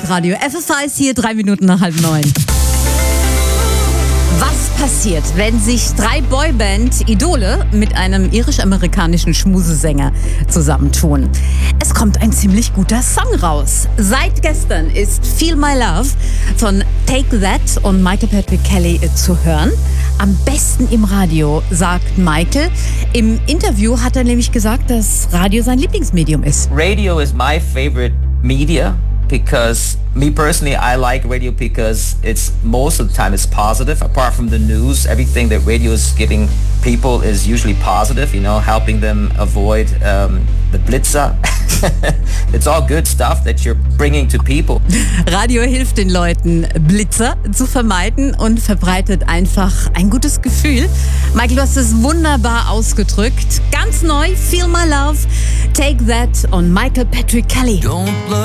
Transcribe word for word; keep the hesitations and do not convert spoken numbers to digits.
Hitradio. F S H ist hier, drei Minuten nach halb neun. Was passiert, wenn sich drei Boyband-Idole mit einem irisch-amerikanischen Schmusesänger zusammentun? Es kommt ein ziemlich guter Song raus. Seit gestern ist Feel My Love von Take That und Michael Patrick Kelly zu hören. Am besten im Radio, sagt Michael. Im Interview hat er nämlich gesagt, dass Radio sein Lieblingsmedium ist. Radio is my favorite media because me personally, I like radio because it's most of the time it's positive. Apart from the news, everything that radio is giving people is usually positive, you know, helping them avoid um, the Blitzer. It's all good stuff that you're bringing to people. Radio hilft den Leuten, Blitzer zu vermeiden und verbreitet einfach ein gutes Gefühl. Michael, du hast es wunderbar ausgedrückt. Ganz neu, Feel My Love, Take That und Michael Patrick Kelly. Don't